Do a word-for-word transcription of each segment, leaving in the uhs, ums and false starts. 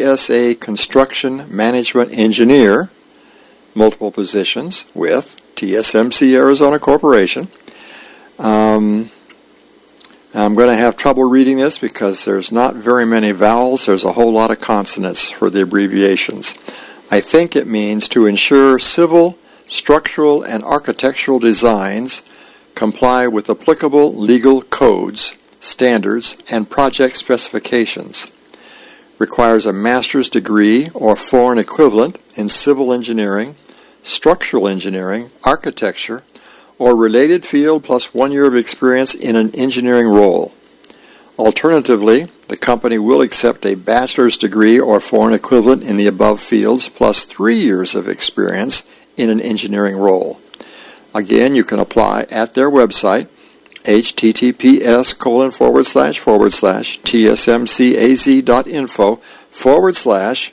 S A Construction Management Engineer, multiple positions with T S M C Arizona Corporation. Um, I'm going to have trouble reading this because there's not very many vowels. There's a whole lot of consonants for the abbreviations. I think it means to ensure civil, structural, and architectural designs comply with applicable legal codes, standards, and project specifications. Requires a master's degree or foreign equivalent in civil engineering, structural engineering, architecture, or related field plus one year of experience in an engineering role. Alternatively, the company will accept a bachelor's degree or foreign equivalent in the above fields plus three years of experience in an engineering role. Again, you can apply at their website, https colon forward slash forward slash tsmcaz.info forward slash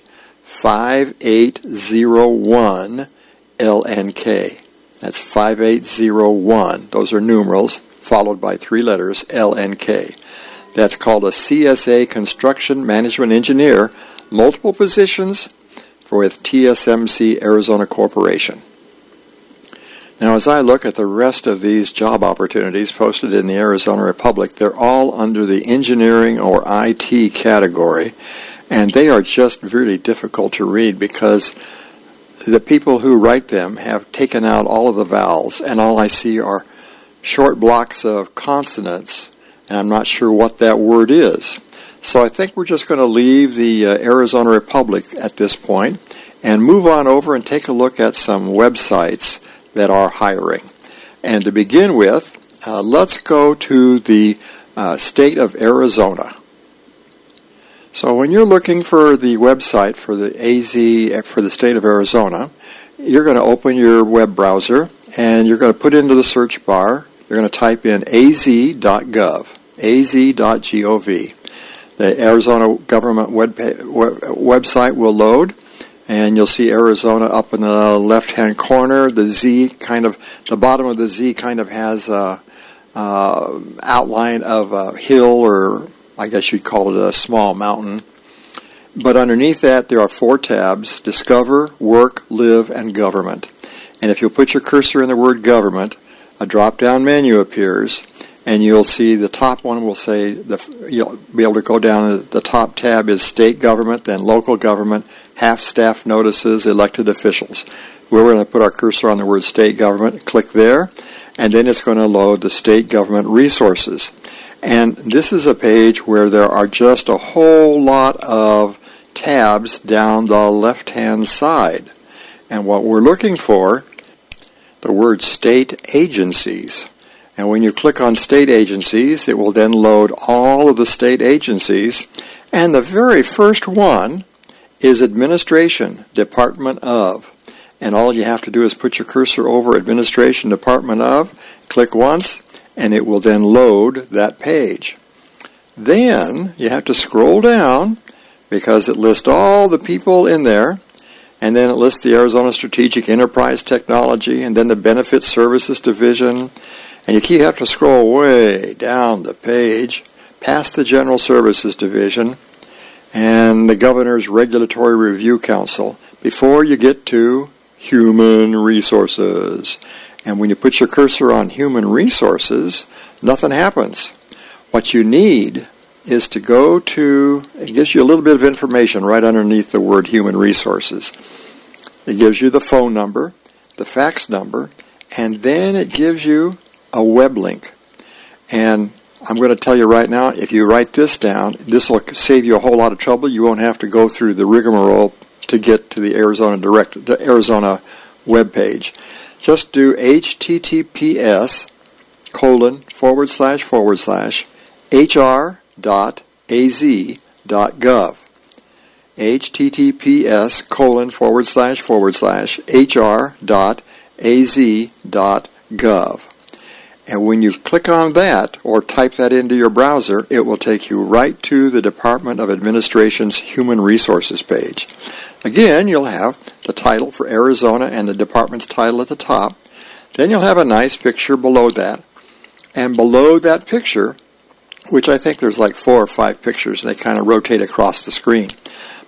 5801 LNK. That's five eight zero one. Those are numerals followed by three letters, L N K. That's called a C S A Construction Management Engineer, multiple positions for with T S M C Arizona Corporation. Now, as I look at the rest of these job opportunities posted in the Arizona Republic, they're all under the engineering or I T category, and they are just really difficult to read because the people who write them have taken out all of the vowels, and all I see are short blocks of consonants, and I'm not sure what that word is. So I think we're just going to leave the uh, Arizona Republic at this point and move on over and take a look at some websites that are hiring. And to begin with, uh, let's go to the uh, state of Arizona. So when you're looking for the website for the A Z, for the state of Arizona, you're going to open your web browser and you're going to put into the search bar, you're going to type in a z dot gov, a z dot gov. The Arizona government web, web, website will load, and you'll see Arizona up in the left-hand corner. The Z kind of, the bottom of the Z kind of has a, a outline of a hill, or I guess you'd call it a small mountain. But underneath that, there are four tabs: Discover, Work, Live, and Government. And if you'll put your cursor in the word Government, a drop-down menu appears, and you'll see the top one will say, the, you'll be able to go down, the top tab is State Government, then Local Government, Half-Staff Notices, Elected Officials. We're going to put our cursor on the word State Government, click there, and then it's going to load the State Government Resources. And this is a page where there are just a whole lot of tabs down the left-hand side. And what we're looking for, the word State Agencies. And when you click on State Agencies, it will then load all of the state agencies. And the very first one is Administration, Department of. And all you have to do is put your cursor over Administration, Department of, click once, and it will then load that page. Then you have to scroll down because it lists all the people in there, and then it lists the Arizona Strategic Enterprise Technology, and then the Benefit Services Division, and you keep have to scroll way down the page past the General Services Division and the Governor's Regulatory Review Council before you get to Human Resources. And when you put your cursor on Human Resources, nothing happens. What you need is to go to, it gives you a little bit of information right underneath the word Human Resources. It gives you the phone number, the fax number, and then it gives you a web link. And I'm going to tell you right now, if you write this down, this will save you a whole lot of trouble. You won't have to go through the rigmarole to get to the Arizona direct, the Arizona web page. Just do https colon forward slash forward slash hr dot az dot gov. https colon forward slash forward slash hr dot az dot gov. And when you click on that or type that into your browser, it will take you right to the Department of Administration's Human Resources page. Again, you'll have the title for Arizona and the department's title at the top. Then you'll have a nice picture below that. And below that picture, which I think there's like four or five pictures, and they kind of rotate across the screen.